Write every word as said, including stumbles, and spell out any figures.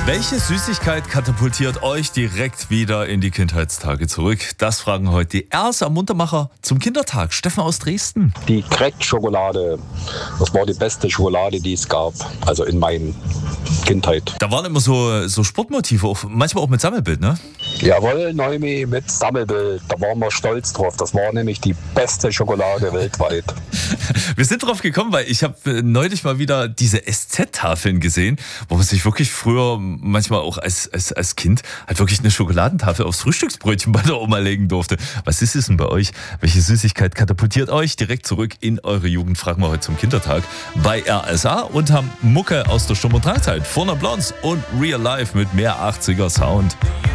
Welche Süßigkeit katapultiert euch direkt wieder in die Kindheitstage zurück? Das fragen heute die Erste am Muntermacher zum Kindertag. Steffen aus Dresden. Die Crack-Schokolade, das war die beste Schokolade, die es gab, also in meiner Kindheit. Da waren immer so, so Sportmotive, auch, manchmal auch mit Sammelbild, ne? Jawohl, Neumi mit Sammelbild, da waren wir stolz drauf. Das war nämlich die beste Schokolade weltweit. Wir sind drauf gekommen, weil ich habe neulich mal wieder diese S Z-Tafeln gesehen, wo man sich wirklich früher manchmal auch als, als, als Kind halt wirklich eine Schokoladentafel aufs Frühstücksbrötchen bei der Oma legen durfte. Was ist es denn bei euch? Welche Süßigkeit katapultiert euch direkt zurück in eure Jugend? Fragen wir heute zum Kindertag bei R S A und haben Mucke aus der Sturm- und Drangzeit, Four Non Blondes und Real Life mit mehr achtziger Sound.